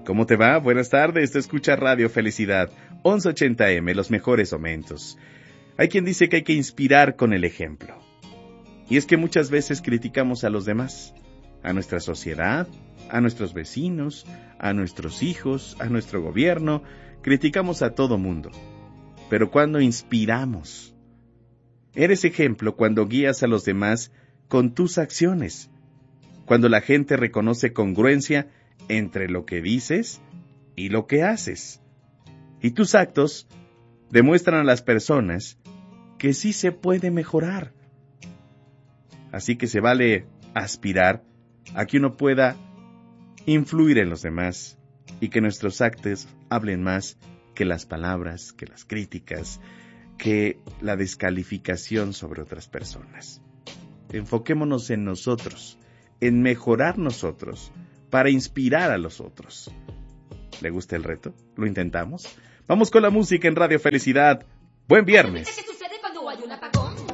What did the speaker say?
¿Cómo te va? Buenas tardes, te escucha Radio Felicidad, 1180M, los mejores momentos. Hay quien dice que hay que inspirar con el ejemplo. Y es que muchas veces criticamos a los demás, a nuestra sociedad, a nuestros vecinos, a nuestros hijos, a nuestro gobierno, criticamos a todo mundo. Pero cuando inspiramos, eres ejemplo cuando guías a los demás con tus acciones, cuando la gente reconoce congruencia entre lo que dices y lo que haces. Y tus actos demuestran a las personas que sí se puede mejorar. Así que se vale aspirar a que uno pueda influir en los demás y que nuestros actos hablen más que las palabras, que las críticas, que la descalificación sobre otras personas. Enfoquémonos en nosotros, en mejorar nosotros, para inspirar a los otros. ¿Le gusta el reto? ¿Lo intentamos? Vamos con la música en Radio Felicidad. ¡Buen viernes!